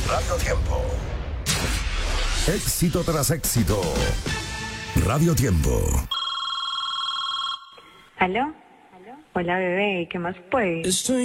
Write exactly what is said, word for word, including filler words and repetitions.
Radio Tiempo. Éxito tras éxito. Radio Tiempo. ¿Aló? Hola, bebé, ¿qué más puedes? Estoy